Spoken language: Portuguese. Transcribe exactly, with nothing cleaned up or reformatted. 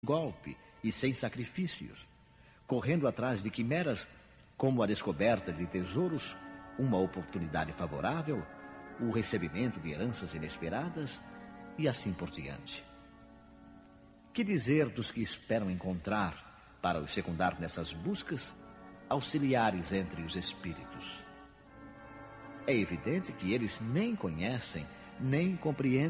golpe e sem sacrifícios, correndo atrás de quimeras como a descoberta de tesouros, uma oportunidade favorável, o recebimento de heranças inesperadas e assim por diante. Que dizer dos que esperam encontrar, para os secundar nessas buscas, auxiliares entre os espíritos? É evidente que eles nem conhecem, nem compreendem